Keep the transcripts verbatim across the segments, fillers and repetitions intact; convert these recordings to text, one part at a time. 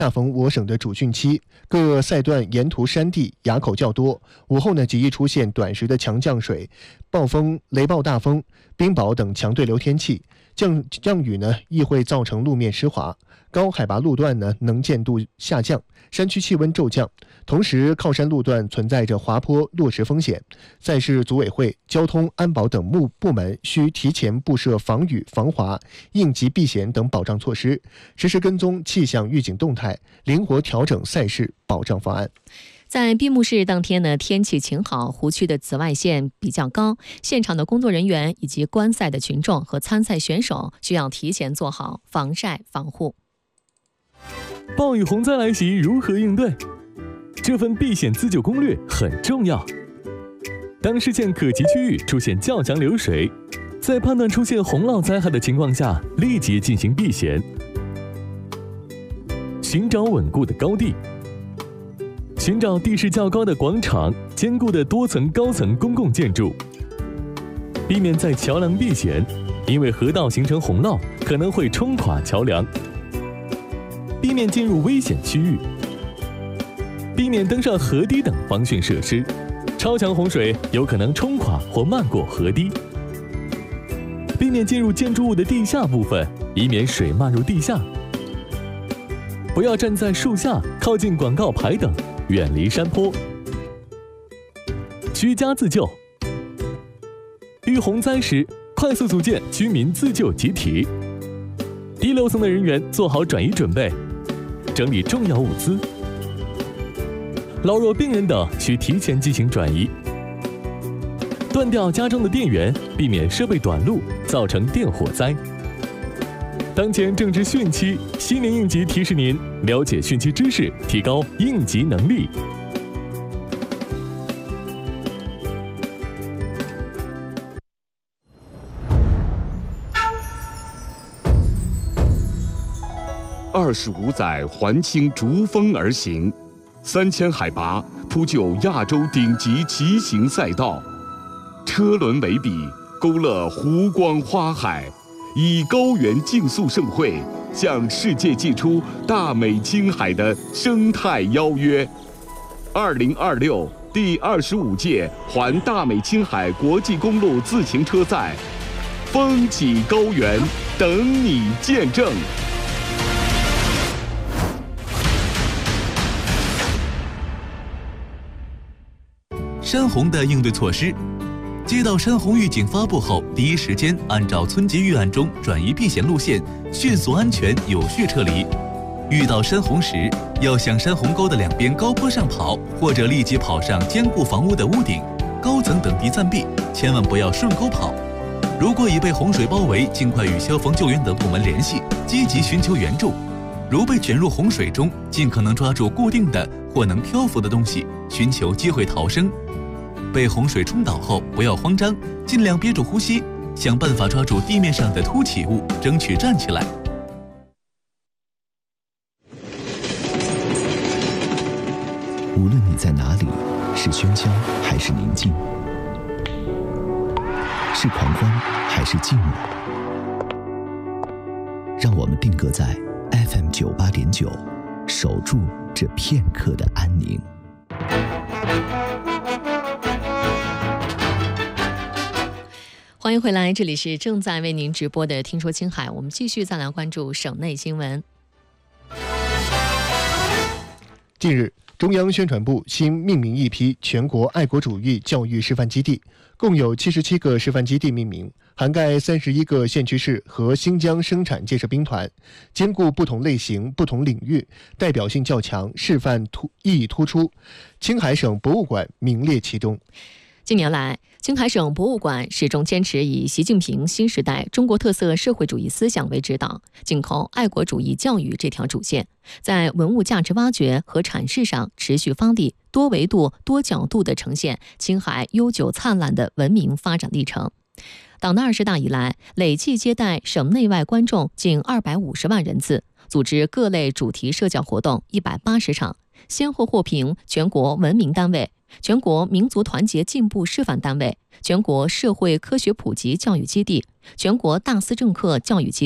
恰逢我省的主汛期，各赛段沿途山地垭口较多，午后呢极易出现短时的强降水、暴风、雷暴大风、冰雹等强对流天气，降降雨呢亦会造成路面湿滑，高海拔路段呢能见度下降，山区气温骤降，同时靠山路段存在着滑坡落石风险。赛事组委会、交通、安保等部部门需提前布设防雨、防滑、应急避险等保障措施，实时跟踪气象预警动态，灵活调整赛事保障方案。 在闭幕式当天呢，天气晴好，湖区的紫外线比较高，现场的工作人员以及观赛的群众和参赛选手需要提前做好防晒防护。 暴雨洪灾来袭，如何应对？这份避险自救攻略很重要。当视线可及区域出现较强流水，在判断出现洪涝灾害的情况下，立即进行避险。寻找稳固的高地，寻找地势较高的广场、坚固的多层高层公共建筑，避免在桥梁避险，因为河道形成洪涝，可能会冲垮桥梁。避免进入危险区域，避免登上河堤等防汛设施，超强洪水有可能冲垮或漫过河堤。避免进入建筑物的地下部分，以免水漫入地下。不要站在树下、靠近广告牌等，远离山坡。居家自救，遇洪灾时，快速组建居民自救集体。低楼层的人员做好转移准备，整理重要物资。老弱病人等需提前进行转移。断掉家中的电源，避免设备短路，造成电火灾。当前正值汛期，西年应急提示您了解汛期知识，提高应急能力。 二十五载环青逐风而行，三千海拔铺就亚洲顶级骑行赛道，车轮为笔，勾勒湖光花海，以高原竞速盛会向世界寄出大美青海的生态邀约。二零二六第二十五届环大美青海国际公路自行车赛，风起高原，等你见证。 山洪的应对措施，接到山洪预警发布后，第一时间按照村级预案中转移避险路线，迅速、安全、有序撤离。遇到山洪时，要向山洪沟的两边高坡上跑，或者立即跑上坚固房屋的屋顶、高层等地暂避，千万不要顺沟跑。如果已被洪水包围，尽快与消防救援等部门联系，积极寻求援助。如被卷入洪水中，尽可能抓住固定的或能漂浮的东西，寻求机会逃生。被洪水冲倒后，不要慌张，尽量憋住呼吸，想办法抓住地面上的凸起物，争取站起来。 无论你在哪里，是喧嚣还是宁静，是狂欢还是寂寞，让我们定格在 F M 九八点九，守住这片刻的安宁。 欢迎回来，这里是正在为您直播的《听说青海》，我们继续再来关注省内新闻。 近日，中央宣传部新命名一批全国爱国主义教育示范基地，共有七十七个示范基地命名，涵盖三十一个县区市和新疆生产建设兵团，兼顾不同类型、不同领域，代表性较强，示范突意义突出。青海省博物馆名列其中。 近年来，青海省博物馆始终坚持以习近平新时代中国特色社会主义思想为指导，紧扣爱国主义教育这条主线，在文物价值挖掘和阐释上持续发力，多维度、多角度地呈现青海悠久灿烂的文明发展历程。党的二十大以来，累计接待省内外观众近二百五十万人次，组织各类主题社教活动一百八十场，先后获评全国文明单位、全国民族团结进步示范单位、全国社会科学普及教育基地、全国大思政课教育基地、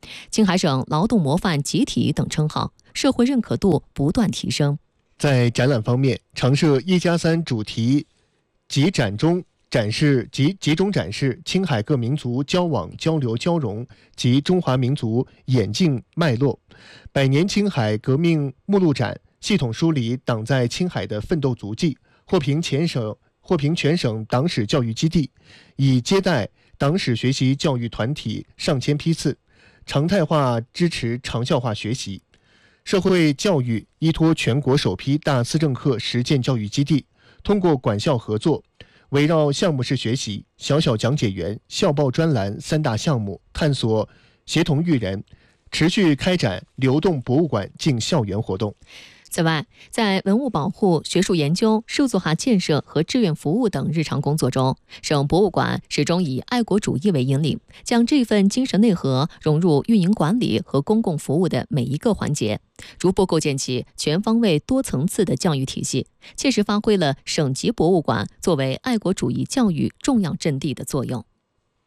青海省劳动模范集体等称号，社会认可度不断提升。 在展览方面，常设一加三主题集展中展示及集中展示青海各民族交往交流交融及中华民族演进脉络，百年青海革命目录展系统梳理党在青海的奋斗足迹，获评全省获评全省党史教育基地，已接待党史学习教育团体上千批次，常态化支持长效化学习。社会教育依托全国首批大思政课实践教育基地，通过管校合作，围绕项目式学习、小小讲解员、校报专栏三大项目，探索协同育人，持续开展流动博物馆进校园活动。 此外，在文物保护、学术研究、数字化建设和志愿服务等日常工作中，省博物馆始终以爱国主义为引领，将这份精神内核融入运营管理和公共服务的每一个环节，逐步构建起全方位多层次的教育体系，切实发挥了省级博物馆作为爱国主义教育重要阵地的作用。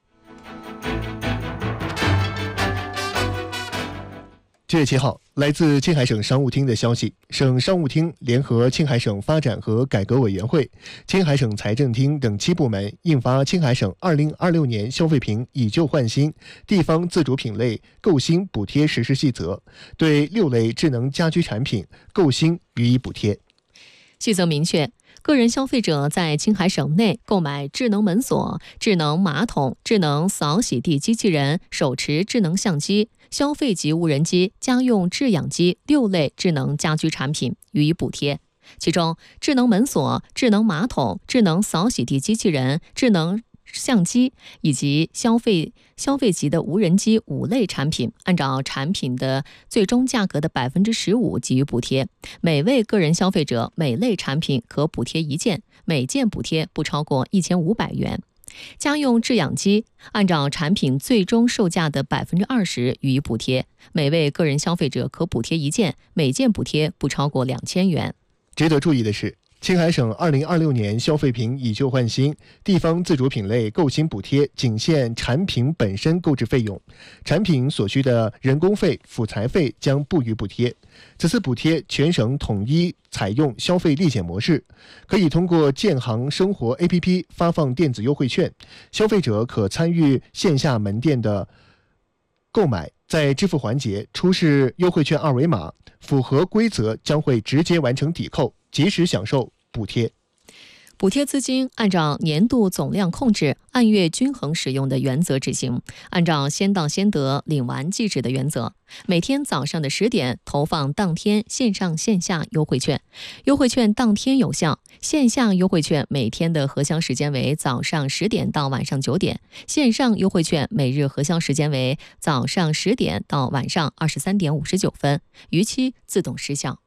七月七号，来自青海省商务厅的消息，省商务厅联合青海省发展和改革委员会、青海省财政厅等七部门印发《青海省二零二六年消费品以旧换新地方自主品类购新补贴实施细则》，对六类智能家居产品购新予以补贴。 细则明确，个人消费者在青海省内购买智能门锁、智能马桶、智能扫洗地机器人、手持智能相机、消费级无人机、家用制氧机六类智能家居产品予以补贴。其中，智能门锁、智能马桶、智能扫洗地机器人、智能相机以及消费消费级的无人机五类产品，按照产品的最终价格的百分之十五给予补贴。每位个人消费者每类产品可补贴一件，每件补贴不超过一千五百元。家用制氧机按照产品最终售价的百分之二十予以补贴，每位个人消费者可补贴一件，每件补贴不超过两千元。 值得注意的是，青海省二零二六年消费品以旧换新地方自主品类购新补贴仅限产品本身购置费用，产品所需的人工费、辅材费将不予补贴。此次补贴全省统一采用消费立减模式，可以通过建行生活 A P P 发放电子优惠券，消费者可参与线下门店的购买，在支付环节出示优惠券二维码，符合规则将会直接完成抵扣，及时享受补贴。 补贴资金按照年度总量控制、按月均衡使用的原则执行，按照先到先得、领完即止的原则，每天早上的十点投放当天线上线下优惠券，优惠券当天有效。线下优惠券每天的核销时间为早上十点到晚上九点，线上优惠券每日核销时间为早上十点到晚上二十三点五十九分，逾期自动失效。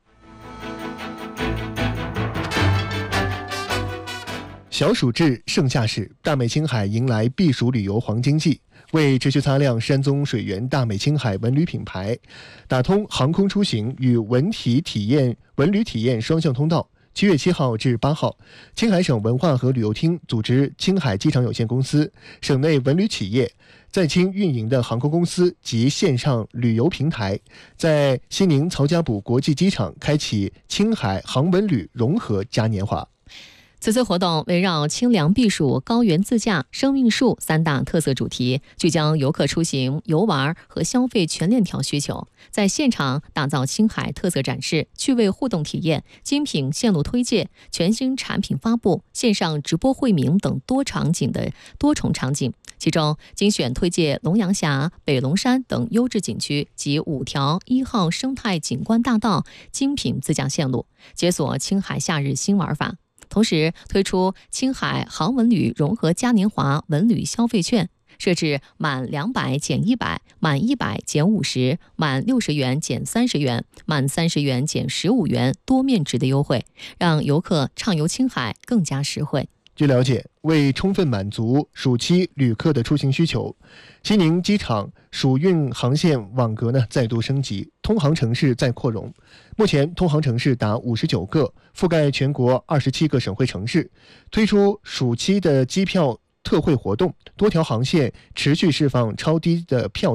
小暑至，盛夏时，大美青海迎来避暑旅游黄金季。为持续擦亮山宗水源大美青海文旅品牌，打通航空出行与文体体验、文旅体验双向通道。七月七号至八号，青海省文化和旅游厅组织青海机场有限公司、省内文旅企业、在青运营的航空公司及线上旅游平台，在西宁曹家堡国际机场开启青海航文旅融合嘉年华。 此次活动围绕清凉避暑、高原自驾、生命树三大特色主题，聚焦游客出行、游玩和消费全链条需求，在现场打造青海特色展示、趣味互动体验、精品线路推介、全新产品发布、线上直播惠民等多场景的多重场景。其中，精选推介龙阳峡、北龙山等优质景区及五条一号生态景观大道精品自驾线路，解锁青海夏日新玩法。同时推出青海航文旅融合嘉年华文旅消费券，设置满两百减一百、满一百减五十、满六十元减三十元、满三十元减十五元多面值的优惠，让游客畅游青海更加实惠。 据了解，为充分满足暑期旅客的出行需求，西宁机场暑运航线网格呢再度升级，通航城市再扩容。目前通航城市达五十九个，覆盖全国二十七个省会城市。推出暑期的机票特惠活动，多条航线持续释放超低的票价。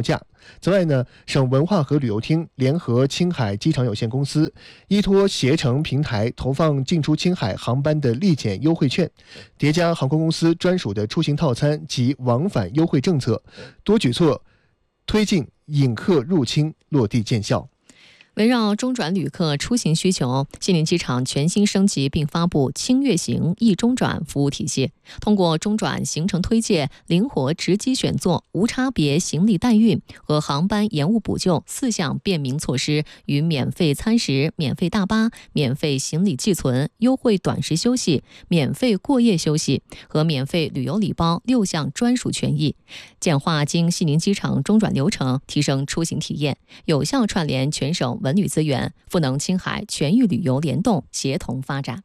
此外呢，省文化和旅游厅联合青海机场有限公司，依托携程平台投放进出青海航班的立减优惠券，叠加航空公司专属的出行套餐及往返优惠政策，多举措推进引客入青落地见效。 围绕中转旅客出行需求，西宁机场全新升级并发布轻越行易中转服务体系，通过中转行程推介、灵活值机选座、无差别行李代运和航班延误补救四项便民措施，与免费餐食、免费大巴、免费行李寄存、优惠短时休息、免费过夜休息和免费旅游礼包六项专属权益，简化经西宁机场中转流程，提升出行体验，有效串联全省文旅资源，赋能青海全域旅游联动协同发展。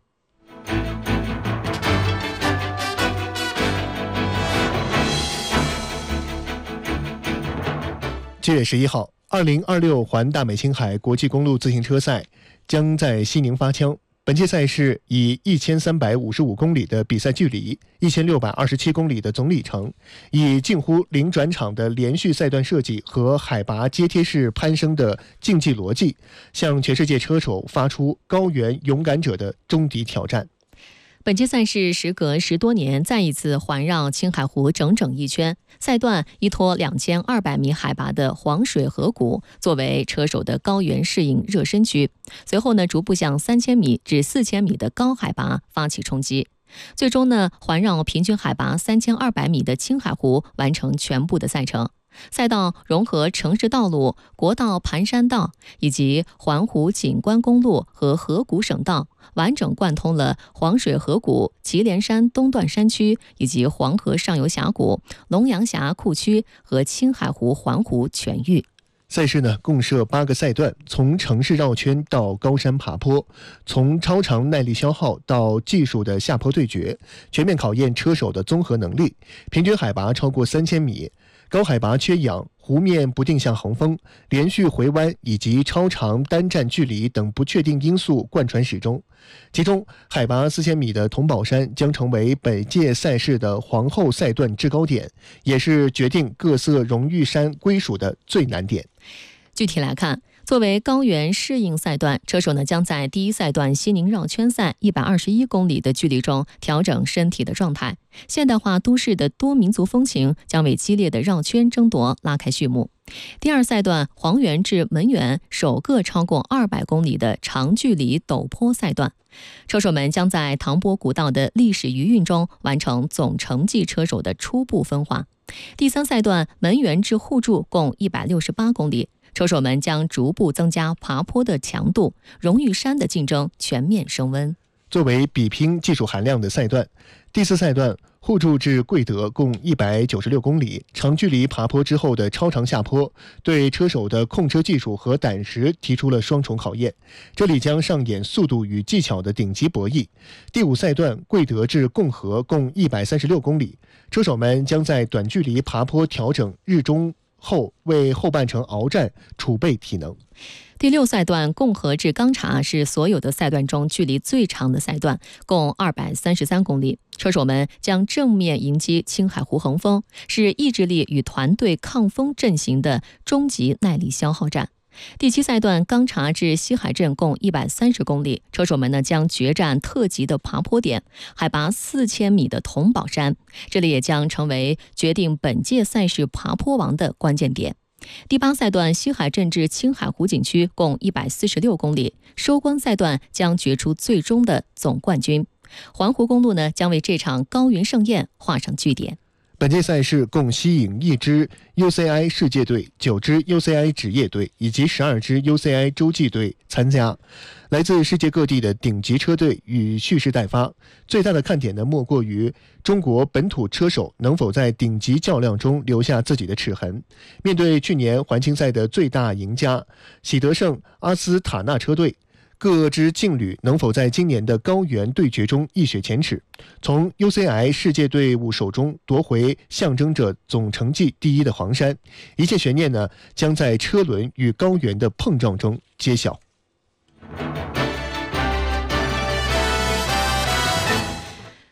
七月十一号，二零二六环大美青海国际公路自行车赛将在西宁发枪。本届赛事以一千三百五十五公里的比赛距离、一千六百二十七公里的总里程，以近乎零转场的连续赛段设计和海拔阶梯式攀升的竞技逻辑，向全世界车手发出高原勇敢者的终极挑战。 本届赛事时隔十多年再一次环绕青海湖整整一圈，赛段依托两千二百米海拔的黄水河谷作为车手的高原适应热身区，随后呢逐步向三千米至四千米的高海拔发起冲击，最终呢环绕平均海拔三千二百米的青海湖完成全部的赛程。赛道融合城市道路、国道盘山道以及环湖景观公路和河谷省道，完整贯通了黄水河谷、祁连山东段山区以及黄河上游峡谷、龙阳峡库区和青海湖环湖全域。 赛事呢共设八个赛段，从城市绕圈到高山爬坡，从超长耐力消耗到技术的下坡对决，全面考验车手的综合能力。平均海拔超过三千米，高海拔缺氧、湖面不定向横风、连续回弯以及超长单站距离等不确定因素贯穿始终。其中，海拔四千米的桐宝山将成为本届赛事的皇后赛段制高点，也是决定各色荣誉山归属的最难点。 具体来看，作为高原适应赛段，车手呢将在第一赛段西宁绕圈赛一百二十一公里的距离中调整身体的状态。现代化都市的多民族风情将为激烈的绕圈争夺拉开序幕。第二赛段黄原至门源首个超过二百公里的长距离陡坡赛段，车手们将在唐波古道的历史余韵中完成总成绩车手的初步分化。第三赛段门源至互助共一百六十八公里，车手们将逐步增加爬坡的强度，荣誉山的竞争全面升温。 作为比拼技术含量的赛段，第四赛段互助至贵德共一百九十六公里，长距离爬坡之后的超长下坡，对车手的控车技术和胆识提出了双重考验。这里将上演速度与技巧的顶级博弈。第五赛段贵德至共和共一百三十六公里，车手们将在短距离爬坡调整日中后，为后半程鏖战储备体能。 第六赛段共和至钢察是所有的赛段中距离最长的赛段，共二百三十三公里。车手们将正面迎击青海湖横风，是意志力与团队抗风阵型的终极耐力消耗战。第七赛段钢察至西海镇共一百三十公里，车手们呢将决战特级的爬坡点，海拔四千米的桐宝山，这里也将成为决定本届赛事爬坡王的关键点。第八赛段西海镇至青海湖景区共一百四十六公里，收官赛段将决出最终的总冠军。环湖公路呢将为这场高原盛宴画上句点。 本届赛事共吸引一支 U C I 世界队、九支 U C I 职业队以及十二支 U C I 洲际队参加，来自世界各地的顶级车队与蓄势待发。最大的看点呢，莫过于中国本土车手能否在顶级较量中留下自己的齿痕。面对去年环青赛的最大赢家喜得胜阿斯塔纳车队，各支劲旅能否在今年的高原对决中一雪前耻，从 U C I 世界队伍手中夺回象征着总成绩第一的黄山？一切悬念呢，将在车轮与高原的碰撞中揭晓。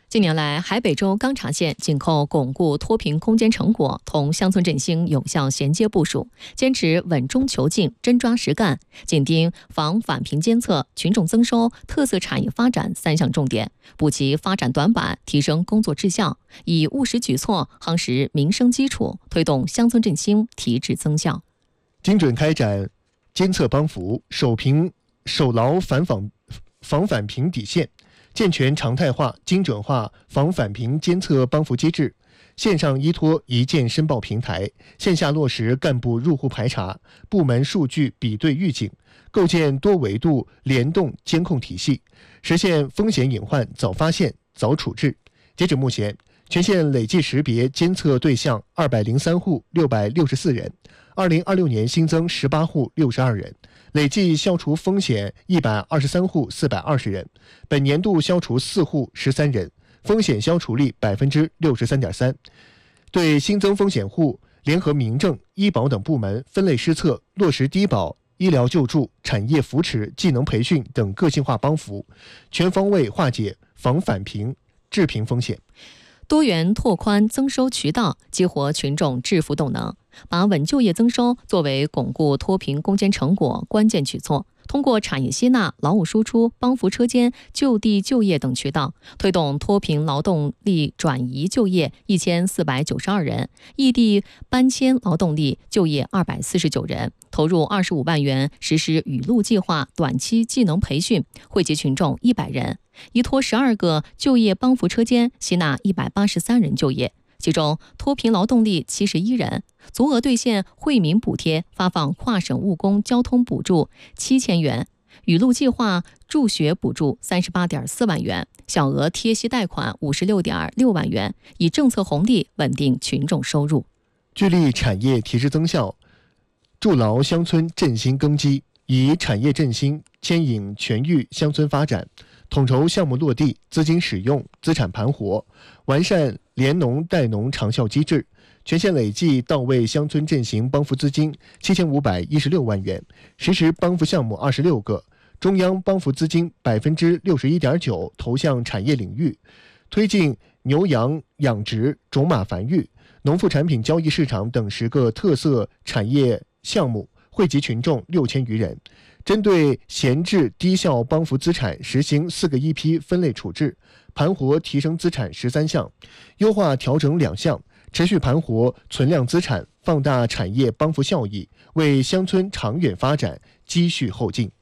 近年来，海北州钢察县紧扣巩固脱贫攻坚成果，同乡村振兴有效衔接部署，坚持稳中求进、真抓实干，紧盯防返贫监测、群众增收、特色产业发展三项重点，补齐发展短板，提升工作质效，以务实举措夯实民生基础，推动乡村振兴提质增效。 精准开展监测帮扶，守贫守牢反访防返贫底线。健全常态化、精准化防返贫监测帮扶机制，线上依托一键申报平台，线下落实干部入户排查、部门数据比对预警，构建多维度联动监控体系，实现风险隐患早发现、早处置。截止目前，全县累计识别监测对象二百零三户六百六十四人，二零二六年新增十八户六十二人。累计消除风险一百二十三户四百二十人，本年度消除四户十三人，风险消除率百分之六十三点三。对新增风险户，联合民政、医保等部门分类施策，落实低保、医疗救助、产业扶持、技能培训等个性化帮扶，全方位化解防返贫、致贫风险。 多元拓宽增收渠道，激活群众致富动能，把稳就业增收作为巩固脱贫攻坚成果关键举措。通过产业吸纳、劳务输出、帮扶车间、就地就业等渠道，推动脱贫劳动力转移就业一千四百九十二人，异地搬迁劳动力就业二百四十九人，投入二十五万元实施雨露计划短期技能培训，惠及群众一百人。依托十二个就业帮扶车间，吸纳一百八十三人就业，其中脱贫劳动力七十一人，足额兑现惠民补贴，发放跨省务工交通补助七千元，雨露计划助学补助三十八点四万元，小额贴息贷款五十六点六万元，以政策红利稳定群众收入。 聚力产业提质增效，筑牢乡村振兴根基，以产业振兴牵引全域乡村发展。统筹项目落地、资金使用、资产盘活，完善联农带农长效机制。全县累计到位乡村振兴帮扶资金七千五百一十六万元，实施帮扶项目二十六个，中央帮扶资金百分之六十一点九投向产业领域，推进牛羊养殖、种马繁育、农副产品交易市场等十个特色产业项目，惠及群众六千余人。针对闲置低效帮扶资产实行四个一批分类处置，盘活提升资产十三项，优化调整两项，持续盘活存量资产，放大产业帮扶效益，为乡村长远发展积蓄后劲。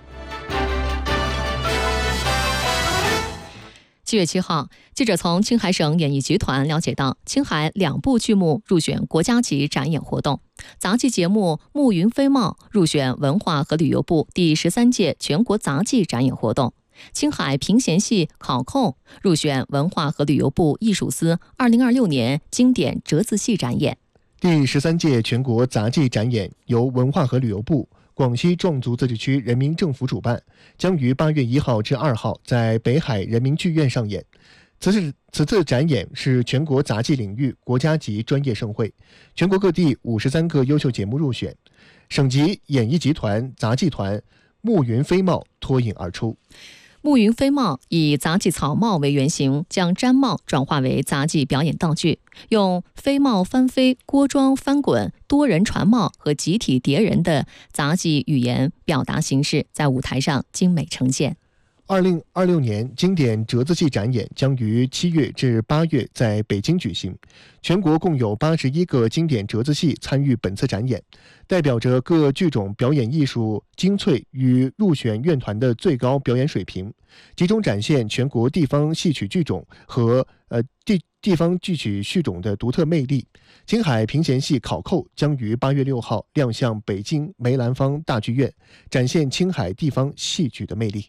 七月七号，记者从青海省演艺集团了解到，青海两部剧目入选国家级展演活动。杂技节目《暮云飞帽》入选文化和旅游部第十三届全国杂技展演活动。青海评弦戏《考扣》入选文化和旅游部艺术司二零二六年经典折子戏展演。 第十三届全国杂技展演由文化和旅游部、广西壮族自治区人民政府主办，将于八月一号至二号在北海人民剧院上演。此次此次展演是全国杂技领域国家级专业盛会，全国各地五十三个优秀节目入选，省级演艺集团杂技团暮云飞帽脱颖而出。 暮云飞帽以杂技草帽为原型，将毡帽转化为杂技表演道具，用飞帽翻飞、锅庄翻滚、多人传帽和集体叠人的杂技语言表达形式，在舞台上精美呈现。 二零二六年经典折子戏展演将于七月至八月在北京举行，全国共有八十一个经典折子戏参与本次展演，代表着各剧种表演艺术精粹与入选院团的最高表演水平，集中展现全国地方戏曲剧种和呃地地方剧曲剧种的独特魅力。青海评弦戏《考扣》将于八月六号亮相北京梅兰芳大剧院，展现青海地方戏曲的魅力。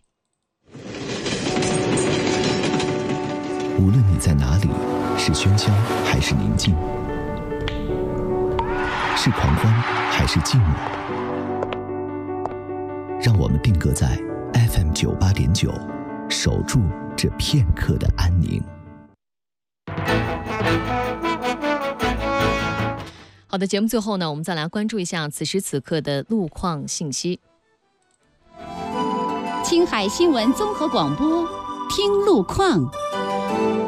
无论你在哪里，是喧嚣还是宁静，是狂欢还是寂寞，让我们定格在 F M 九八点九，守住这片刻的安宁。 好的，节目最后呢，我们再来关注一下此时此刻的路况信息。 青海新闻综合广播，听路况。